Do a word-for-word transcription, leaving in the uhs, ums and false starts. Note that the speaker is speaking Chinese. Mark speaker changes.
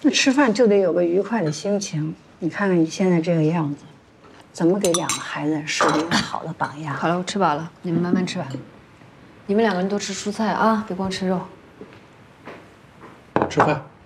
Speaker 1: 那吃饭就得有个愉快的心情。你看看你现在这个样子，怎么给两个孩子树立一个好的榜样？
Speaker 2: 好了，我吃饱了，你们慢慢吃吧。你们两个人多吃蔬菜啊，别光吃肉。
Speaker 3: 吃饭。